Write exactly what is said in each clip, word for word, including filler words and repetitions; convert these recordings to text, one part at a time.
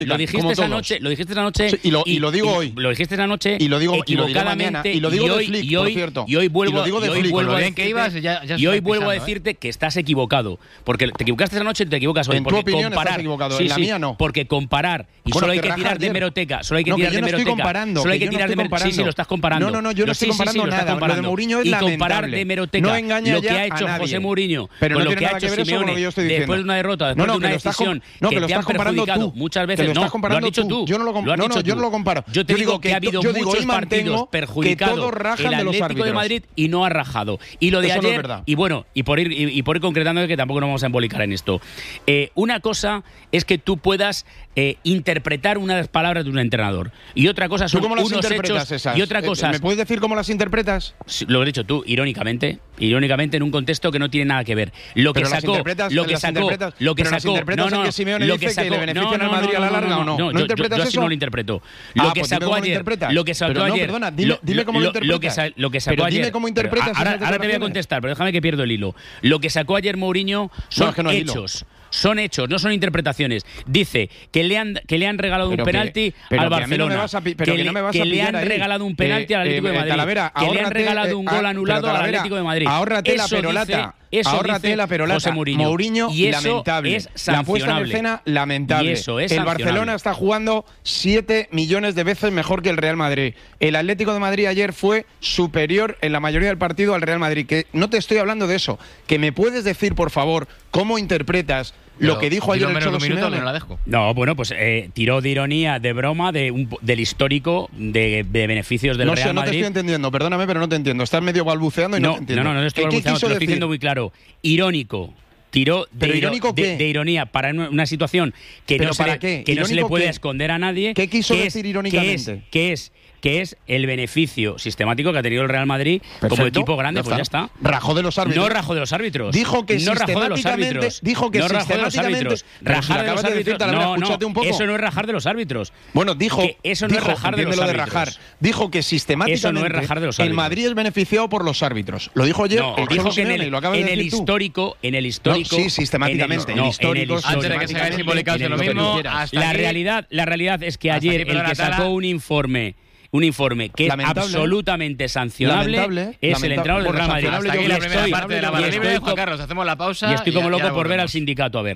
lo dijiste esa noche, lo dijiste esa noche sí, y, lo, y, y lo digo y, hoy. Lo dijiste esa noche y lo digo equivocadamente y lo digo y hoy, de Flick, y hoy, por cierto. Y hoy vuelvo, y lo digo de y hoy Flick, vuelvo a bien que ibas, ya, ya y hoy vuelvo pisando, a decirte ¿eh? que estás equivocado, porque te equivocaste esa noche y te equivocas hoy. En porque tu opinión comparar, estás equivocado, sí, en la sí, mía no. Porque comparar y bueno, solo hay que raja tirar de ayer. hemeroteca, solo hay que no, tirar que yo de no estoy hemeroteca, comparando, solo hay que, que tirar no de hemeroteca. Sí, sí, lo estás comparando. No, no, no, yo no lo, estoy sí, comparando sí, sí, lo nada. estás comparando. Lo de Mourinho es y lamentable. comparar de hemeroteca no engaña lo que ya ha hecho a nadie. José Mourinho pero con no lo que ha tiene nada hecho que ver eso con lo Simeone que yo estoy diciendo. después de una derrota, después no, no, de una que lo estás decisión no, que que lo te han estás comparando perjudicado tú. muchas Que veces. lo No, estás comparando lo has dicho tú. tú. Yo no lo Lo has no, dicho no, yo tú. no lo comparo. Yo te Yo digo digo que que ha habido yo digo muchos y partidos mantengo que perjudicados todos rajan el de los Atlético de árbitros. Madrid y no ha rajado. Y lo de Eso no es ayer verdad. y bueno, y por ir y por ir concretando que tampoco nos vamos a embolicar en esto. Eh, una cosa es que tú puedas eh, interpretar unas palabras de un entrenador y otra cosa son ¿Tú cómo las unos interpretas hechos esas? y otra cosa. ¿Me puedes decir cómo las interpretas? Lo has dicho tú, irónicamente, irónicamente en un contexto que no tiene nada que ver. Lo que pero sacó, lo que las sacó, interpretas, lo que pero las sacó, interpretas no, no, en que Simeone lo dice que sacó, que le benefician no, al Madrid no, a la no, larga no, o no. no, ¿No yo, interpretas yo, yo así eso? no lo interpreto. Lo ah, que pues sacó dime cómo lo ayer, interpretas. lo que sacó pero no, ayer, perdona, dime, lo, dime cómo lo, lo, interpretas. lo que, sa, lo que sacó pero ayer, dime cómo interpretas. Ahora, esas ahora te voy a contestar, pero déjame que pierdo el hilo. Lo que sacó ayer Mourinho son no, es que no hechos. Son hechos, no son interpretaciones. Dice que le han, que le han regalado pero un que, penalti pero al que Barcelona. No pi, que, que, no me vas que a le han ahí. regalado un penalti eh, al Atlético eh, de Madrid. Talavera, que le han ahórrate, regalado un gol eh, anulado Talavera, al Atlético de Madrid. Ahórrate la eso perolata. Dice, eso ahórrate dice la perolata. José Mourinho. Mourinho, y eso lamentable. es la puesta en escena, lamentable. Y eso es el Barcelona está jugando siete millones de veces mejor que el Real Madrid. El Atlético de Madrid ayer fue superior en la mayoría del partido al Real Madrid. Que no te estoy hablando de eso. Que me puedes decir, por favor, cómo interpretas Pero lo que dijo ayer el Cholo Simeone. No la dejo. No, bueno, pues eh, tiró de ironía, de broma, de un, del histórico de, de beneficios del no Real sé, no Madrid. te estoy entendiendo, perdóname, pero no te entiendo. Estás medio balbuceando y no, no te entiendo. No, no, no, no estoy balbuceando, te lo estoy diciendo muy claro. Irónico. Tiró de, ¿Pero irónico de, qué? de ironía para una situación que, ¿Pero no se, para le, qué? que no se le puede qué? esconder a nadie. ¿Qué quiso que decir es, irónicamente? Que es, que es que es el beneficio sistemático que ha tenido el Real Madrid. Perfecto, como equipo grande, ya pues ya está. Rajó de los árbitros. No rajó de los árbitros. Dijo que no rajó de los árbitros. Dijo que no rajó de los árbitros. Rajar de los árbitros. De no, no, un poco. Eso no es rajar de los árbitros. Bueno, dijo que eso no dijo, es rajar de los árbitros. De rajar. Dijo que sistemáticamente eso no es rajar de los árbitros. El Madrid es beneficiado por los árbitros. Lo dijo ayer. No, el dijo que en el, el, lo acabas en de el decir histórico, en el histórico. No, sí, sistemáticamente. En el, no, histórico. En el antes de que se hagan simbólicos de lo mismo. La realidad, la realidad es que ayer el que sacó un informe. Un informe que lamentable, es absolutamente sancionable lamentable, es lamentable, el entrenador del Real Madrid. Hasta aquí la primera parte de la barra libre. Juan Carlos, hacemos la pausa. Y estoy como y loco ya por ver al sindicato, a ver.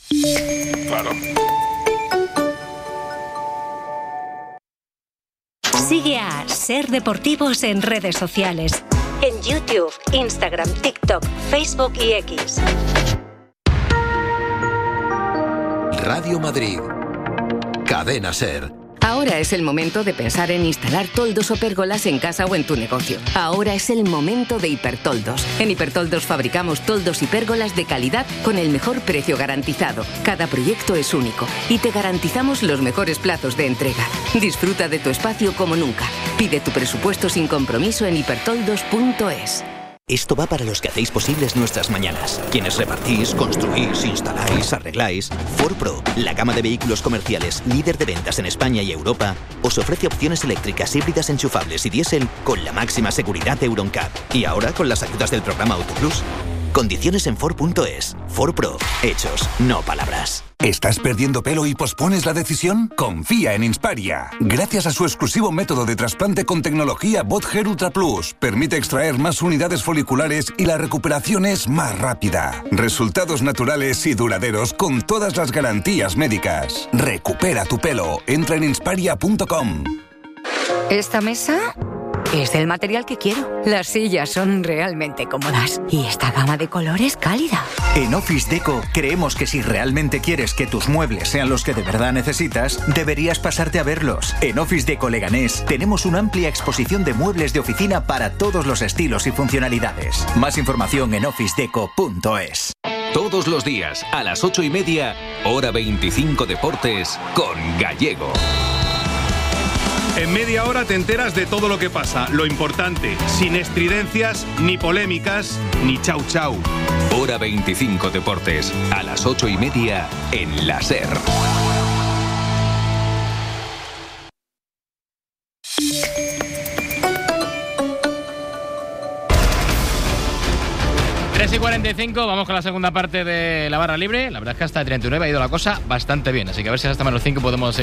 Claro. Sigue a Ser Deportivos en redes sociales. En YouTube, Instagram, TikTok, Facebook y X. Radio Madrid. Cadena Ser. Ahora es el momento de pensar en instalar toldos o pérgolas en casa o en tu negocio. Ahora es el momento de Hipertoldos. En Hipertoldos fabricamos toldos y pérgolas de calidad con el mejor precio garantizado. Cada proyecto es único y te garantizamos los mejores plazos de entrega. Disfruta de tu espacio como nunca. Pide tu presupuesto sin compromiso en hipertoldos punto es. Esto va para los que hacéis posibles nuestras mañanas. Quienes repartís, construís, instaláis, arregláis. Ford Pro, la gama de vehículos comerciales líder de ventas en España y Europa, os ofrece opciones eléctricas, híbridas, enchufables y diésel con la máxima seguridad Euro N C A P. Y ahora con las ayudas del programa Auto Plus. Condiciones en Ford punto es. Ford Pro. Hechos, no palabras. ¿Estás perdiendo pelo y pospones la decisión? Confía en Insparia. Gracias a su exclusivo método de trasplante con tecnología BotHair Ultra Plus, permite extraer más unidades foliculares y la recuperación es más rápida. Resultados naturales y duraderos con todas las garantías médicas. Recupera tu pelo. Entra en insparia punto com. ¿Esta mesa? Es del material que quiero. Las sillas son realmente cómodas y esta gama de colores cálida. En Office Deco creemos que si realmente quieres que tus muebles sean los que de verdad necesitas, deberías pasarte a verlos. En Office Deco Leganés tenemos una amplia exposición de muebles de oficina para todos los estilos y funcionalidades. Más información en office deco punto es. Todos los días a las ocho y media, hora veinticinco Deportes con Gallego. En media hora te enteras de todo lo que pasa, lo importante, sin estridencias, ni polémicas, ni chau chau. Hora veinticinco Deportes, a las ocho y media en la SER. tres y cuarenta veinticinco, vamos con la segunda parte de la barra libre. La verdad es que hasta treinta y nueve ha ido la cosa bastante bien, así que a ver si hasta menos cinco podemos seguir.